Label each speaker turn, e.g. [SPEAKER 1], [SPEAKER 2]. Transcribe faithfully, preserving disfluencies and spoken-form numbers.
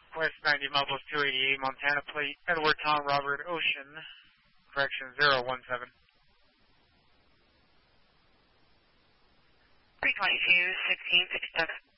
[SPEAKER 1] West ninety, Mobile two eighty-eight, Montana plate, Edward Tom Robert Ocean, correction zero one seven.
[SPEAKER 2] three twenty-two, sixteen sixty-seven.